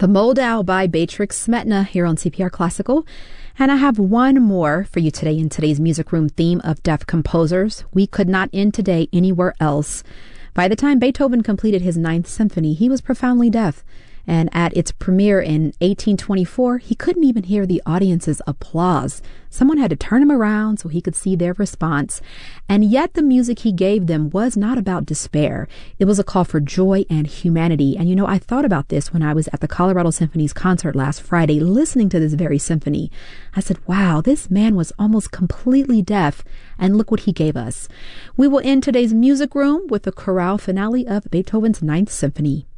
The Moldau by Beatrix Smetana here on CPR Classical. And I have one more for you today in today's Music Room theme of deaf composers. We could not end today anywhere else. By the time Beethoven completed his Ninth Symphony, he was profoundly deaf. And at its premiere in 1824, he couldn't even hear the audience's applause. Someone had to turn him around so he could see their response. And yet the music he gave them was not about despair. It was a call for joy and humanity. And I thought about this when I was at the Colorado Symphony's concert last Friday, listening to this very symphony. I said, wow, this man was almost completely deaf, and look what he gave us. We will end today's Music Room with the chorale finale of Beethoven's Ninth Symphony.